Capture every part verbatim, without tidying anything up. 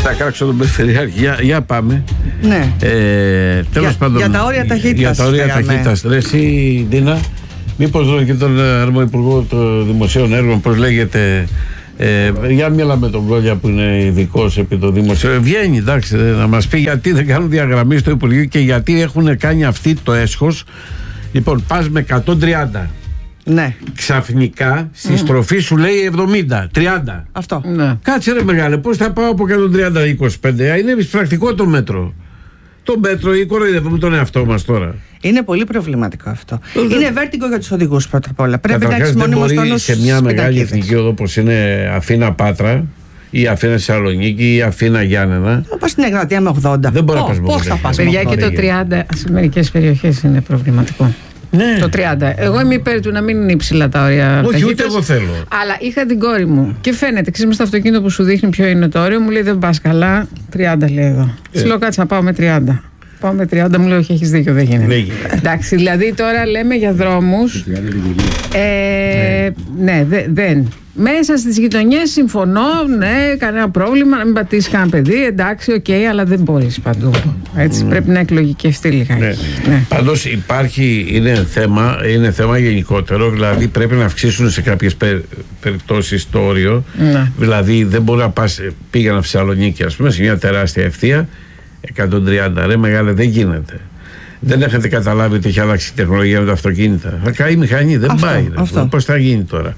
Στα κράξω τον Περιφερειάρχη. Για, για πάμε. Ναι. Ε, τέλος για, πάντων, για τα όρια ταχύτητας. Για τα όρια ταχύτητας. Ρε εσύ, Ντίνα, μήπως δω και τον αρμόδιο υπουργό των δημοσίων έργων, πώς λέγεται. Ε, για μίλα με τον Βλόγια που είναι ειδικός επί το δημοσίο. Βγαίνει, εντάξει, να μας πει γιατί δεν κάνουν διαγραμμή στο Υπουργείο και γιατί έχουν κάνει αυτή το έσχος. Λοιπόν, πας με εκατόν τριάντα. Ναι. Ξαφνικά στη mm. στροφή σου λέει εβδομήντα, τριάντα. Αυτό. Ναι. Κάτσε ρε μεγάλε, πώς θα πάω από εκατόν τριάντα είκοσι πέντε. Είναι πρακτικό το μέτρο. Το μέτρο ή κοροϊδεύουμε τον εαυτό μας τώρα. Είναι πολύ προβληματικό αυτό. Ε, είναι βέρτιγκο για τους οδηγούς πρώτα απ' όλα. Πρέπει να έχεις δεν μόνιμος μπορεί τόνος σε μια μεγάλη εθνική οδό όπως είναι Αθήνα Πάτρα ή Αθήνα Θεσσαλονίκη ή Αθήνα Γιάννενα. Θα πας στην Εγνατία με ογδόντα. Δεν μπορεί να πας Πώς θα πας? Παιδιά, και το τριάντα σε μερικές περιοχές είναι προβληματικό. Ναι. Το τριάντα. Εγώ είμαι υπέρ του να μην είναι υψηλά τα όρια. Όχι, ούτε εγώ θέλω. Αλλά είχα την κόρη μου και φαίνεται, ξέρεις, στο αυτοκίνητο που σου δείχνει ποιο είναι το όριο, μου λέει δεν πας καλά. τριάντα λέει εδώ. Ε. Της λέω κάτσε να πάω με τριάντα. Πάω με τριάντα, μου λέει όχι, έχεις δίκιο, δεν γίνεται. Ναι. Εντάξει, δηλαδή τώρα λέμε για δρόμους. Ε, ναι, ναι δε, δεν. Μέσα στις γειτονιές συμφωνώ, ναι, κανένα πρόβλημα, να μην πατήσει κανένα παιδί, εντάξει, οκ, okay, αλλά δεν μπορείς παντού. Έτσι, mm. πρέπει να εκλογικευτεί λιγάκι. Ναι. Ναι. Πάντως υπάρχει, είναι θέμα, είναι θέμα γενικότερο, δηλαδή πρέπει να αυξήσουν σε κάποιες περι, περιπτώσεις το όριο. Ναι. Δηλαδή δεν μπορεί να πας, πήγαινα στη Θεσσαλονίκη, ας πούμε, σε μια τεράστια ευθεία, εκατόν τριάντα, ρε μεγάλε, δεν γίνεται. Δεν έχετε καταλάβει ότι έχει αλλάξει η τεχνολογία με τα αυτοκίνητα. Θα καεί η μηχανή, δεν αυτό, πάει. Πώς θα γίνει τώρα?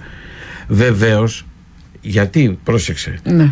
Βεβαίως, γιατί, πρόσεξε. Ναι.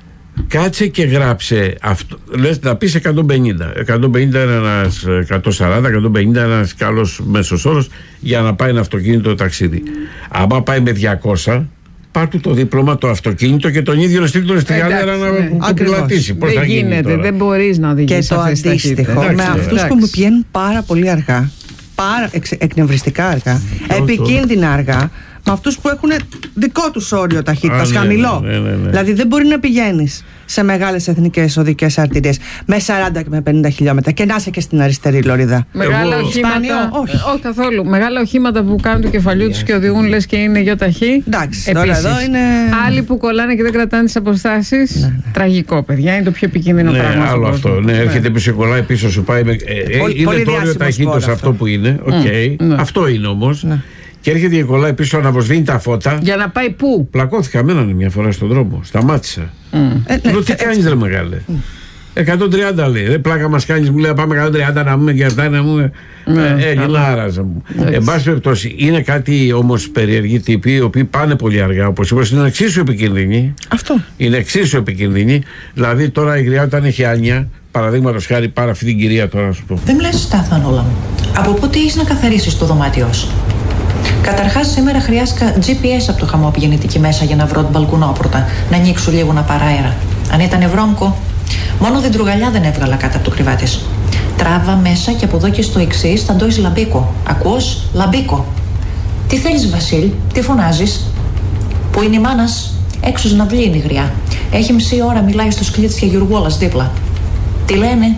Κάτσε και γράψε αυτό. Λες να πεις εκατόν πενήντα. εκατόν πενήντα είναι ένας εκατόν σαράντα, εκατόν πενήντα είναι ένας καλός μέσος όρος για να πάει ένα αυτοκίνητο ταξίδι. Άμα πάει με διακόσια, πάρ' του το δίπλωμα το αυτοκίνητο και τον ίδιο στείλ τον στη γαλέρα να το πιλατήσει. Πώς θα γίνει τώρα? Δεν μπορείς να οδηγήσεις. Και το αντίστοιχο με εντάξει, αυτούς εντάξει. που μου πηγαίνουν πάρα πολύ αργά, πάρα, εξ, εκνευριστικά αργά, επικίνδυνα αργά, με αυτούς που έχουν δικό τους όριο ταχύτητας, ναι, χαμηλό. Ναι, ναι, ναι, ναι. Δηλαδή δεν μπορεί να πηγαίνεις σε μεγάλες εθνικές οδικές αρτηρίες με σαράντα και με πενήντα χιλιόμετρα και να είσαι και στην αριστερή λωρίδα. Μεγάλα Εγώ... οχήματα. Όχι. όχι καθόλου. Μεγάλα οχήματα που κάνουν το κεφαλιού τους και οδηγούν λες και είναι γιοταχή. Εντάξει, τώρα εδώ είναι. Άλλοι που κολλάνε και δεν κρατάνε τις αποστάσεις. Ναι, ναι. Τραγικό, παιδιά. Είναι το πιο επικίνδυνο ναι, πράγμα. Άλλο αυτό. Ναι, ναι, έρχεται πίσω και κολλάει πίσω σου πάει. Με... Ε, πολύ, είναι πολύ το όριο ταχύτητας αυτό που είναι. Okay. Mm, ναι. Αυτό είναι όμως. Ναι. Και έρχεται και κολλάει πίσω να αποσβήνει τα φώτα. Για να πάει πού? Πλακώθηκα με έναν μια φορά στον δρόμο. Σταμάτησα. Mm. Ε, ναι, τι κάνεις ρε μεγάλε? Mm. εκατόν τριάντα λέει. Ρε πλάκα μας κάνεις, μου λέει πάμε εκατόν τριάντα να πούμε και αυτά να πούμε. Ε, Ελληνάραζα μου. Εν πάση περιπτώσει, είναι κάτι όμως περίεργοι τύποι οι οποίοι πάνε πολύ αργά. Όπως είπα, είναι εξίσου επικίνδυνοι. Αυτό. Είναι εξίσου επικίνδυνοι. Δηλαδή τώρα η γριά όταν έχει άνοια, παραδείγματος χάρη, πάρε αυτή την κυρία τώρα να σου πω. Δεν μιλάς στάθαν όλα μου. Από πότε είσαι να καθαρίσεις το δωμάτιό σου? Καταρχάς, σήμερα χρειάστηκα τζι πι ες από το χαμόπηγεννητική μέσα για να βρω την μπαλκουνόπορτα, να ανοίξω λίγο να πάρω αέρα. Αν ήταν βρώμικο, μόνο δεντρουγαλιά δεν έβγαλα κάτω από το κρεβάτι. Τράβα μέσα και από εδώ και στο εξής θα ντόεις λαμπίκο. Ακούς, λαμπίκο. Τι θέλεις, Βασίλ, τι φωνάζεις? Πού είναι η μάνας? Έξω να βλύνει η γριά. Έχει μισή ώρα μιλάει στο σκλίτς και Γιουργόλας δίπλα. Τι λένε?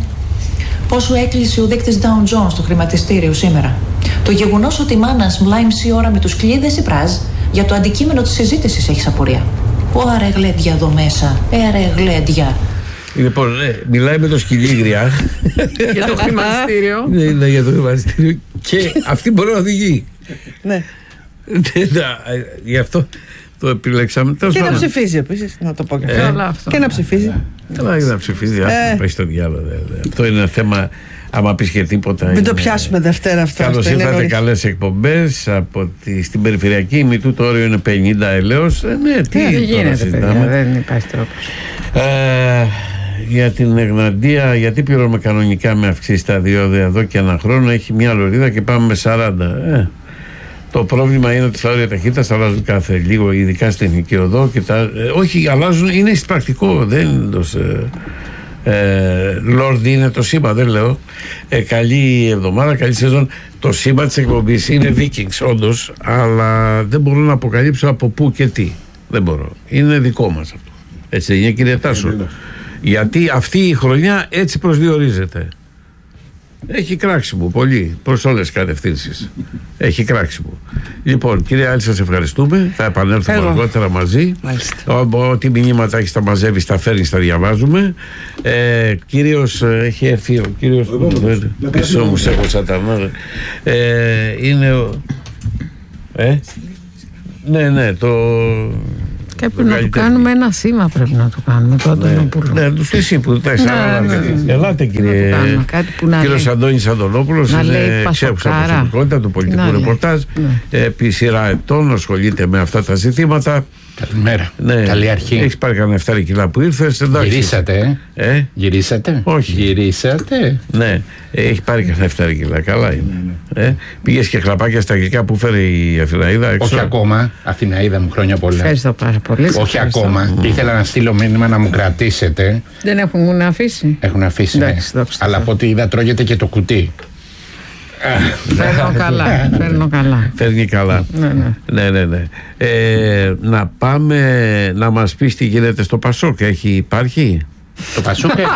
Πόσο έκλεισε ο δείκτης Dow Jones στο χρηματιστήριο σήμερα? Το γεγονός ότι η μάνα μιλάει μισή ώρα με τους κλείδες ή πράζ, για το αντικείμενο της συζήτησης έχεις απορία. Ω αρε γλέντια εδώ μέσα, ε αρε γλέντια. Λοιπόν, ναι, μιλάει με το σκυλί γριά. Για το χρηματιστήριο. Ναι, ναι, για το χρηματιστήριο. Και αυτή μπορεί να οδηγεί. Ναι. Γι' αυτό το επιλέξαμε. Και να ψηφίζει επίσης, να το πω και αυτό. Και να ψηφίζει. Καλά, να ψηφίζει, άστα πάει στο διάλογο. Αυτό είναι ένα θέμα. Άμα πεις και τίποτα. Μην είναι... το πιάσουμε Δευτέρα αυτό. Καλώς ήρθατε, καλές εκπομπές από τη... στην περιφερειακή ημιτού. Το όριο είναι πενήντα ελέος. Ε, ναι, τι δεν γίνεται, παιδιά, δεν υπάρχει τρόπος. Ε, για την Εγναντία, γιατί πληρώνουμε κανονικά με αυξήσει τα διόδια εδώ και ένα χρόνο? Έχει μια λωρίδα και πάμε με σαράντα. Ε, το πρόβλημα είναι ότι τα όρια ταχύτητας αλλάζουν κάθε λίγο, ειδικά στην εθνική οδό. Και τα, ε, όχι, αλλάζουν, είναι πρακτικό. Δεν είναι τόσο. Ε, Λόρδι είναι το σήμα, δεν λέω. Ε, καλή εβδομάδα, καλή σεζόν. Το σήμα της εκπομπής είναι Vikings όντως, αλλά δεν μπορώ να αποκαλύψω από πού και τι. Δεν μπορώ. Είναι δικό μας αυτό. Έτσι δεν είναι, κύριε Τάσο? Γιατί αυτή η χρονιά έτσι προσδιορίζεται. Έχει κράξιμο πολύ προς όλες τις κατευθύνσεις. Έχει κράξιμο. Λοιπόν, κύριε Άλη, σας ευχαριστούμε. Θα επανέλθουμε Εγώ. αργότερα μαζί. Ό,τι μηνύματα έχει τα μαζεύει, τα φέρνει, τα διαβάζουμε. Ε, κύριος, έχει έρθει ο κύριος. Πίσω μου, έχω σατανά. Ε, είναι ο. Ε, ναι, ναι, το. Κάπου να του κάνουμε ένα σήμα, πρέπει να του κάνουμε το Αντωνόπουλο. Ναι, του στήσει που τα εισαγάγατε. Ελάτε, κύριε. Κύριος Αντώνης Αντωνόπουλος, είναι ξέχουσα προσωπικότητα του πολιτικού ρεπορτάζ. Επί σειρά ετών ασχολείται με αυτά τα ζητήματα. Καλημέρα. Ναι. Καλή αρχή. Έχεις πάρει κανένα εφτάρι κιλά που ήρθες. Γυρίσατε, ε? ε? Γυρίσατε. Όχι. Γυρίσατε. Ναι, έχει πάρει κανένα εφτάρι κιλά. Καλά είναι. Ναι, ναι. Ε? Πήγες και χλαπάκια στα αγγλικά που φέρε η Αθηναίδα έξω. Όχι ακόμα. Αθηναίδα μου, χρόνια πολλά. Ευχαριστώ πάρα πολύ. Όχι ευχαριστώ. ακόμα. Mm. Ήθελα να στείλω μήνυμα να μου κρατήσετε. Δεν έχουν αφήσει. Έχουν αφήσει. Εντάξει, ναι. Αλλά από ό,τι είδα τρώγεται και το κουτί. Φέρνω καλά, φέρνω καλά. Φέρνει καλά. Ναι, ναι. ναι, ναι, ναι. Ε, να πάμε να μας πεις τι γίνεται στο Πασόκ. Έχει, υπάρχει? Το Πασόκ έρχεται.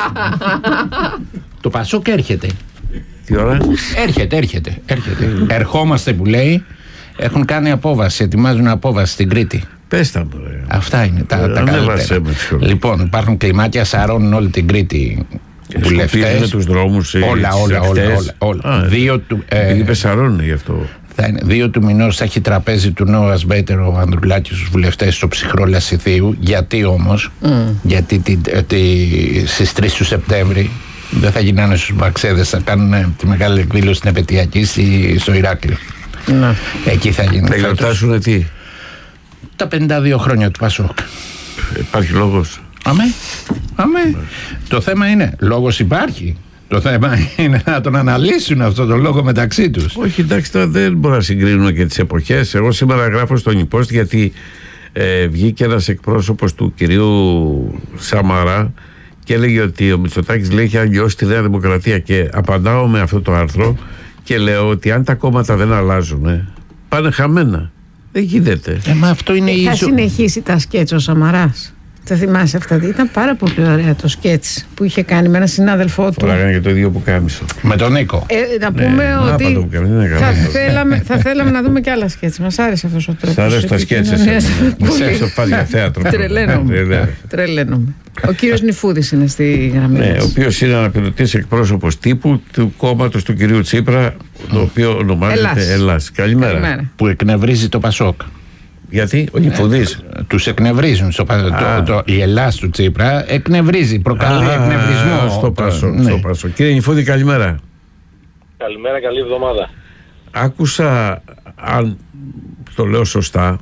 Το Πασόκ έρχεται. Τι ώρα? Έρχεται, έρχεται, έρχεται. Ερχόμαστε που λέει. Έχουν κάνει απόβαση, ετοιμάζουν απόβαση στην Κρήτη. Πες τα μου. Αυτά είναι τα, ε, τα καλύτερα. Λοιπόν, υπάρχουν κλιμάκια, σαρώνουν όλη την Κρήτη. Με τους δρόμους, όλα, όλα, όλα, όλα, όλα. Α, δύο του, ε, είπε σαρώνουν γι' αυτό. Θα είναι, δύο του μηνός θα έχει τραπέζι του Νόα Μπέτερ ο Ανδρουλάκης στους βουλευτές στο ψυχρό Λασιθίου. Γιατί όμως? Mm. Γιατί τη, τη, στις τρεις του Σεπτέμβρη δεν θα γινάνε στους Μαξέδες, θα κάνουν τη μεγάλη εκδήλωση στην επαιτειακή στο Ηράκλειο. Mm. Εκεί θα γίνει. Θα γιορτάσουν τι? Τα πενήντα δύο χρόνια του Πασόκ. Υπάρχει λόγος? Αμέ, αμέ. Το θέμα είναι, λόγος υπάρχει. Το θέμα είναι να τον αναλύσουν αυτό το λόγο μεταξύ τους. Όχι, εντάξει, τώρα δεν μπορώ να συγκρίνω και τις εποχές. Εγώ σήμερα γράφω στον Υπόστη γιατί ε, βγήκε ένας εκπρόσωπος του κυρίου Σαμαρά και έλεγε ότι ο Μητσοτάκης λέει έχει αλλοιώσει τη Νέα Δημοκρατία. Και απαντάω με αυτό το άρθρο και λέω ότι αν τα κόμματα δεν αλλάζουν, ε, πάνε χαμένα. Δεν γίνεται. Ε, μα αυτό είναι θα ίσο... συνεχίσει τα σκέτς ο Σαμαράς. Θα θυμάσαι αυτά. Ήταν πάρα πολύ ωραία το σκέτς που είχε κάνει με έναν συνάδελφό του. Φοράγανε και το ίδιο που κάμισο. Με τον Νίκο. Ε, να πούμε ναι, ότι θα, θέλαμε, θα θέλαμε να δούμε και άλλα σκέτς. Μας άρεσε αυτός ο τρόπος. Θα άρεσε τα σκέτς. Σε πάλι για θέατρο. Τρελαίνομαι. Τρελαίνομαι. Ο κύριος Νιφούδης είναι στη γραμμή. Ναι, ο οποίος είναι αναπληρωτής εκπρόσωπος τύπου του κόμματος του κυρίου Τσίπρα, το οποίο ονομάζεται Ελλάς. Καλημέρα. Που εκνευρίζει το Πασόκ. Γιατί, ο Νιφούδης. Ε, τους εκνευρίζουν. Στο, το, το, η Ελλάς του Τσίπρα εκνευρίζει, προκαλεί Α, εκνευρισμό. Στο Πασόκ. Ναι. Στο Κύριε Νιφούδη, καλημέρα. Καλημέρα, καλή εβδομάδα. Άκουσα, αν το λέω σωστά,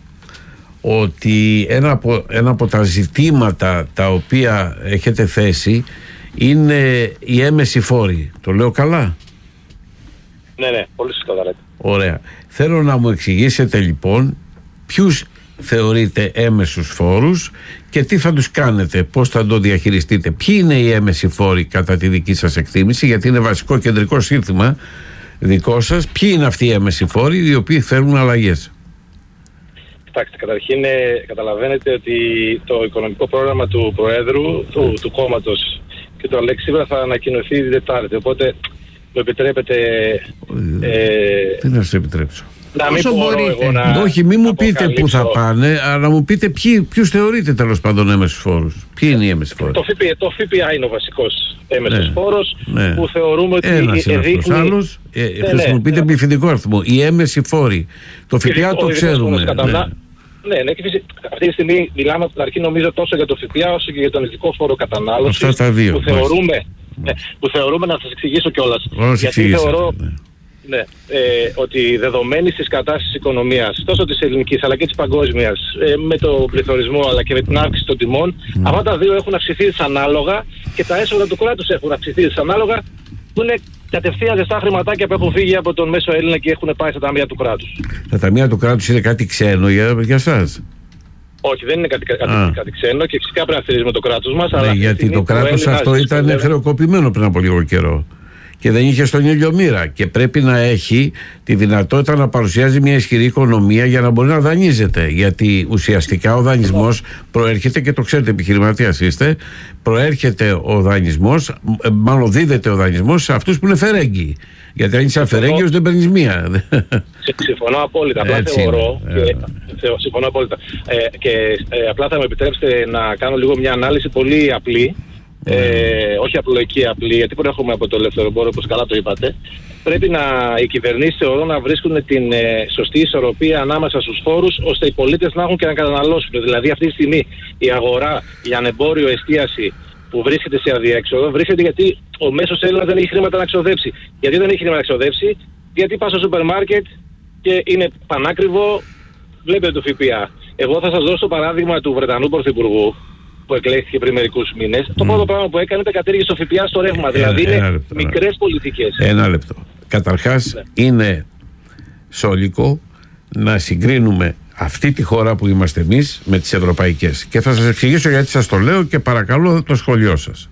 ότι ένα από, ένα από τα ζητήματα τα οποία έχετε θέσει είναι η έμεση φόρη. Το λέω καλά? Ναι, ναι, πολύ σωστά τα λέτε. Ωραία. Θέλω να μου εξηγήσετε λοιπόν ποιους θεωρείτε έμεσους φόρους και τι θα τους κάνετε, πώς θα το διαχειριστείτε. Ποιοι είναι οι έμεσοι φόροι κατά τη δική σας εκτίμηση, γιατί είναι βασικό κεντρικό σύνθημα δικό σας. Ποιοι είναι αυτοί οι έμεσοι φόροι οι οποίοι φέρουν αλλαγές? Κοιτάξτε, καταρχήν ε, καταλαβαίνετε ότι το οικονομικό πρόγραμμα του Προέδρου, του, του κόμματος και του Αλέξη Τσίπρα θα ανακοινωθεί την Τετάρτη. Οπότε μου επιτρέπετε... Ε, τι να σας επιτρέψω? Να μην μπορώ εγώ να... Όχι, μην μου πείτε πού θα πάνε, αλλά να μου πείτε ποιους θεωρείτε τέλος πάντων έμεσους φόρους. Ποιοι είναι οι έμεσοι φόροι? Το ΦΠΑ είναι ο βασικός έμεσος ναι, φόρος ναι. που θεωρούμε ότι ένας είναι αυτός άλλος. Ε, ναι, χρησιμοποιείτε ναι, πληθυντικό αριθμό. Οι έμεσοι φόροι. Το ΦΠΑ το ξέρουμε. Ναι, ναι, και φυσικά, αυτή τη στιγμή μιλάμε από την αρχή νομίζω τόσο για το ΦΠΑ όσο και για τον ειδικό φόρο κατανάλωσης. Αυτά τα δύο. Που θεωρούμε, ναι, που θεωρούμε να σας εξηγήσω κιόλας. Γιατί θεωρώ ναι. Ναι, ε, ότι δεδομένη της κατάστασης της οικονομίας, τόσο της ελληνικής αλλά και της παγκόσμιας, ε, με τον πληθωρισμό αλλά και με την αύξηση των τιμών, mm. αυτά τα δύο έχουν αυξηθεί δυσανάλογα και τα έσοδα του κράτους έχουν αυξηθεί δυσανάλογα, που είναι κατευθείαν ζεστά χρηματάκια που έχουν φύγει από τον μέσο Έλληνα και έχουν πάει στα ταμεία του κράτους. Τα ταμεία του κράτους είναι κάτι ξένο για, για σας? Όχι, δεν είναι κάτι, κάτι, κάτι ξένο και φυσικά πρέπει να στηρίζουμε το κράτος μας. Ναι, αλλά γιατί το κράτος αυτό ήταν χρεοκοπημένο πριν από λίγο καιρό. και δεν είχε στον ήλιο μοίρα, και πρέπει να έχει τη δυνατότητα να παρουσιάζει μια ισχυρή οικονομία για να μπορεί να δανείζεται, γιατί ουσιαστικά ο δανεισμός προέρχεται, και το ξέρετε, επιχειρηματίας είστε, προέρχεται ο δανεισμός, μάλλον δίδεται ο δανεισμός σε αυτούς που είναι φερέγγοι. Γιατί αν είσαι αφαιρέγγιος δεν παίρνεις μία. Συμφωνώ απόλυτα. Απλά θεωρώ. Και, συμφωνώ απόλυτα. Ε, και ε, απλά θα μου επιτρέψετε να κάνω λίγο μια ανάλυση πολύ απλή. Ε, όχι απλοϊκή, απλή, γιατί προέρχομαι από το ελεύθερο εμπόριο, όπως καλά το είπατε. Πρέπει να, οι κυβερνήσεις θεωρώ να βρίσκουν την ε, σωστή ισορροπία ανάμεσα στους φόρους, ώστε οι πολίτες να έχουν και να καταναλώσουν. Δηλαδή, αυτή τη στιγμή η αγορά για ανεμπόριο, εστίαση που βρίσκεται σε αδιέξοδο, βρίσκεται γιατί ο μέσος Έλληνας δεν έχει χρήματα να ξοδέψει. Γιατί δεν έχει χρήματα να ξοδέψει, γιατί πας στο σούπερ μάρκετ και είναι πανάκριβο, βλέπετε το ΦΠΑ. Εγώ θα σας δώσω το παράδειγμα του Βρετανού Πρωθυπουργού, που εκλέχθηκε πριν μερικούς μήνες. Mm. Το πρώτο πράγμα που έκανε ήταν κατήργησε το ΦΠΑ στο ρεύμα. Δηλαδή ένα, είναι ένα λεπτό, μικρές πολιτικές. Ένα λεπτό. Καταρχάς, ναι. είναι σόλικο να συγκρίνουμε αυτή τη χώρα που είμαστε εμείς με τις ευρωπαϊκές. Και θα σας εξηγήσω γιατί σας το λέω και παρακαλώ το σχολείο σας.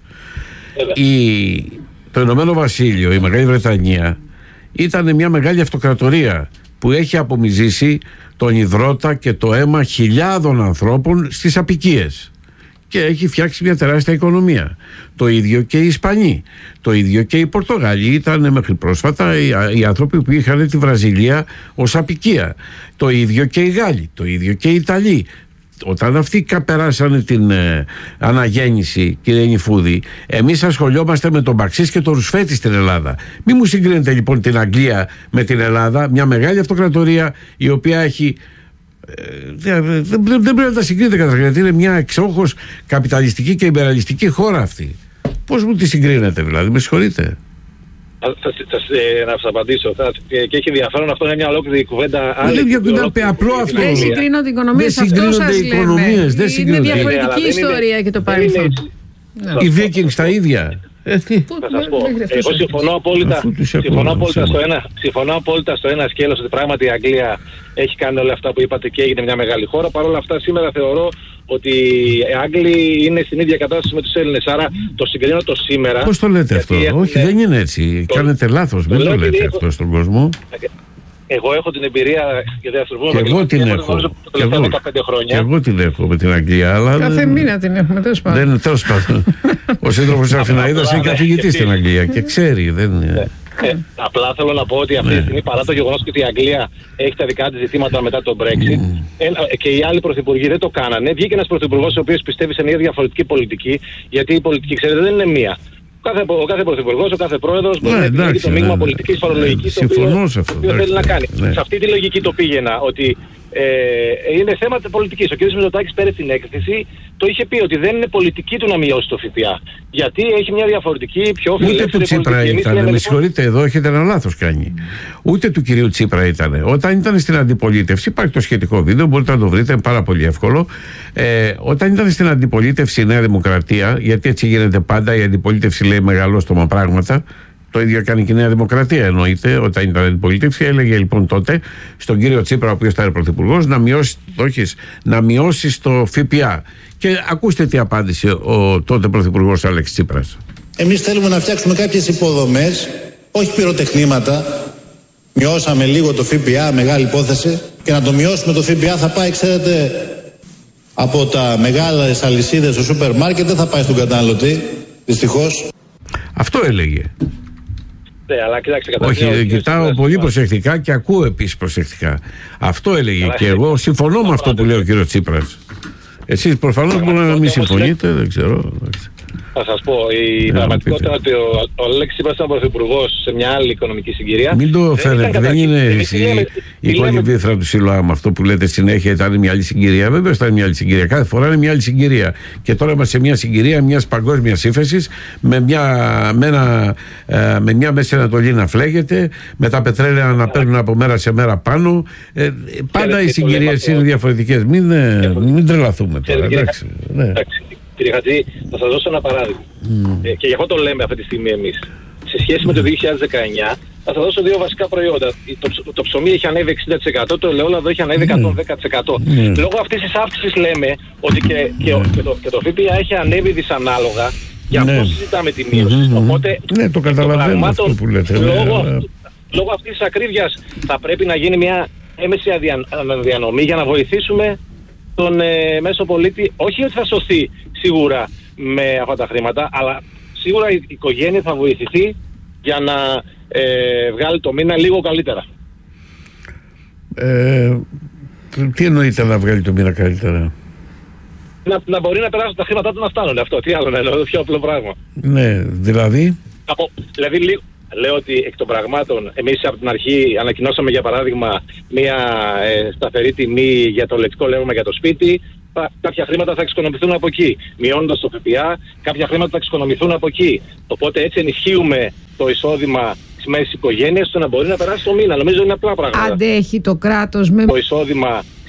Η, το Ηνωμένο Βασίλειο, η Μεγάλη Βρετανία, ήταν μια μεγάλη αυτοκρατορία που έχει απομυζήσει τον υδρότα και το αίμα χιλιάδων ανθρώπων στις αποικίες. Και έχει φτιάξει μια τεράστια οικονομία. Το ίδιο και οι Ισπανοί. Το ίδιο και οι Πορτογάλοι. Ήταν μέχρι πρόσφατα οι, οι άνθρωποι που είχαν τη Βραζιλία ως αποικία. Το ίδιο και οι Γάλλοι. Το ίδιο και οι Ιταλοί. Όταν αυτοί περάσανε την ε, αναγέννηση, κύριε Νιφούδη, εμείς ασχολιόμαστε με τον Μπαξίς και τον Ρουσφέτη στην Ελλάδα. Μη μου συγκρίνετε λοιπόν την Αγγλία με την Ελλάδα, μια μεγάλη αυτοκρατορία η οποία έχει. Δεν, δεν, δεν πρέπει να τα συγκρίνετε καταρχήν, γιατί είναι μια εξόχως καπιταλιστική και ιμπεραλιστική χώρα αυτή. Πώς μου τη συγκρίνετε, δηλαδή, με συγχωρείτε. Θα, θα, θα, να σας απαντήσω. Θα, και, και έχει ενδιαφέρον, αυτό είναι μια ολόκληρη κουβέντα. Δεν είναι απλό αυτό. Δεν συγκρίνονται οι οικονομίες. Δεν συγκρίνονται οι οικονομίες. Είναι διαφορετική ιστορία και το παρελθόν. Οι Βίκινγκς τα ίδια. Ε, θα σας πω, εγώ συμφωνώ απόλυτα, συμφωνώ απόλυτα, στο ένα, συμφωνώ απόλυτα στο ένα σκέλος ότι πράγματι η Αγγλία έχει κάνει όλα αυτά που είπατε και έγινε μια μεγάλη χώρα. Παρ' όλα αυτά σήμερα θεωρώ ότι οι Άγγλοι είναι στην ίδια κατάσταση με τους Έλληνες. Άρα το συγκρίνω το σήμερα. Πώς το λέτε αυτό? Έχουν... Όχι, δεν είναι έτσι. Το... Κάνετε λάθος. Μην το, το λέτε αυτό στον κόσμο. Εγώ έχω την εμπειρία και και εγώ την έχω. Και εγώ, δεκαπέντε χρόνια. Και εγώ την έχω με την Αγγλία. Αλλά κάθε δεν... μήνα την έχουμε, τέλος πάντων. Δεν είναι τέλος πάντων. Ο σύντροφος Αφιναίδας είναι καθηγητής στην Αγγλία και ξέρει. Δεν... Ε, απλά θέλω να πω ότι αυτή τη στιγμή, παρά το γεγονός ότι η Αγγλία έχει τα δικά της ζητήματα μετά το Brexit mm. ε, και οι άλλοι πρωθυπουργοί δεν το κάνανε, βγήκε ένας πρωθυπουργός ο οποίος πιστεύει σε μια διαφορετική πολιτική, γιατί η πολιτική, ξέρετε, δεν είναι μία. Κάθε, ο κάθε πρωθυπουργός, ο κάθε πρόεδρος μπορεί να επιλέγει το μείγμα ναι, πολιτικής φορολογικής το οποίο, το οποίο θέλει να κάνει. Ναι. Σε αυτή τη λογική το πήγαινα, ότι ε, είναι θέμα πολιτικής. Ο κ. Μητσοτάκης πέρε την έκθεση το είχε πει ότι δεν είναι πολιτική του να μειώσει το ΦΠΑ. Γιατί έχει μια διαφορετική, πιο φιλελεύθερη πολιτική. Ούτε του Τσίπρα ήταν, με συγχωρείτε, εδώ έχετε ένα λάθος κάνει. Ούτε του κυρίου Τσίπρα ήταν. Όταν ήταν στην αντιπολίτευση, υπάρχει το σχετικό βίντεο, μπορείτε να το βρείτε, είναι πάρα πολύ εύκολο. Ε, όταν ήταν στην αντιπολίτευση η Νέα Δημοκρατία, γιατί έτσι γίνεται πάντα, η αντιπολίτευση λέει μεγαλόστομα πράγματα. Το ίδιο έκανε και η Νέα Δημοκρατία, εννοείται, όταν ήταν αντιπολίτευση. Έλεγε λοιπόν τότε στον κύριο Τσίπρα, ο οποίος ήταν πρωθυπουργός, να μειώσει, όχι, να μειώσει το ΦΠΑ. Και ακούστε τι απάντησε ο τότε πρωθυπουργός Αλέξης Τσίπρας. Εμείς θέλουμε να φτιάξουμε κάποιες υποδομές, όχι πυροτεχνήματα. Μειώσαμε λίγο το ΦΠΑ, μεγάλη υπόθεση. Και να το μειώσουμε το ΦΠΑ θα πάει, ξέρετε, από τα μεγάλες αλυσίδες στο σούπερ μάρκετ, δεν θα πάει στον καταναλωτή, δυστυχώς. Αυτό έλεγε. Ναι, αλλά κοιτάξτε, όχι, κοιτάω πολύ προσεκτικά και ακούω επίσης προσεκτικά. Αυτό έλεγε αλλά και εγώ συμφωνώ με αυτό που λέει ο κύριος Τσίπρας. Εσείς προφανώς μπορεί να μην συμφωνείτε, δεν ξέρω. Θα σας πω, η πραγματικότητα είναι ότι ο Αλέξης Τσίπρας ήταν πρωθυπουργός σε μια άλλη οικονομική συγκυρία. Μην το φέρετε, δεν είναι η εικόνη βήθρα του Σιλοάμ αυτό που λέτε συνέχεια, ήταν μια άλλη συγκυρία. Βέβαια ήταν μια άλλη συγκυρία. Κάθε φορά είναι μια άλλη συγκυρία. Και τώρα είμαστε σε μια συγκυρία μιας παγκόσμιας ύφεσης, με μια, με, ένα, με μια Μέση Ανατολή να φλέγεται, με τα πετρέλαια να παίρνουν από μέρα σε μέρα πάνω. Ε, πάντα οι συγκυρίες είναι διαφορετικές. Μην, μην τρελαθούμε τώρα. Εντάξει. Ναι. Κύριε Χατζή, θα σας δώσω ένα παράδειγμα. Mm. Ε, και γι' αυτό το λέμε αυτή τη στιγμή εμείς. Σε σχέση με το δύο χιλιάδες δεκαεννιά, θα σας δώσω δύο βασικά προϊόντα. Το, το ψωμί έχει ανέβει εξήντα τοις εκατό, το ελαιόλαδο έχει ανέβει εκατόν δέκα τοις εκατό. Mm. Λόγω αυτής της αύξησης λέμε ότι και, και, και, το, και το ΦΠΑ έχει ανέβει δυσανάλογα Γι' αυτό ναι. συζητάμε τη μείωση. Mm-hmm. Οπότε, ναι, το καταλαβαίνω αυτό που λέτε. Λόγω, ναι. λόγω αυτής της ακρίβειας θα πρέπει να γίνει μια έμεση αναδιανομή για να βοηθήσουμε τον ε, μέσο πολίτη. Όχι ότι θα σωθεί σίγουρα με αυτά τα χρήματα, αλλά σίγουρα η οικογένεια θα βοηθηθεί για να ε, βγάλει το μήνα λίγο καλύτερα. Ε, τι εννοείται να βγάλει το μήνα καλύτερα? Να, να μπορεί να περάσουν τα χρήματά του να φτάνουν. Αυτό, τι άλλο να εννοώ, πιο απλό πράγμα. Ναι, δηλαδή. Από, δηλαδή, λίγο, λέω ότι εκ των πραγμάτων, εμείς από την αρχή ανακοινώσαμε για παράδειγμα μια ε, σταθερή τιμή για το λεκτικό ρεύμα για το σπίτι. Κάποια χρήματα θα εξοικονομηθούν από εκεί. Μειώνοντας το ΦΠΑ, κάποια χρήματα θα εξοικονομηθούν από εκεί. Οπότε έτσι ενισχύουμε το εισόδημα της οικογένειας ώστε να μπορεί να περάσει το μήνα. Νομίζω είναι απλά πράγματα. Αντέχει το κράτος με το εισόδημα